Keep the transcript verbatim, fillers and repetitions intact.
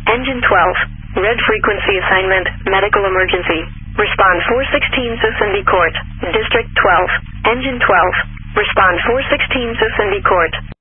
Engine twelve. Red frequency assignment, medical emergency. Respond four sixteen Sussendi Court. District twelve. Engine twelve. Respond four sixteen Sussendi Court.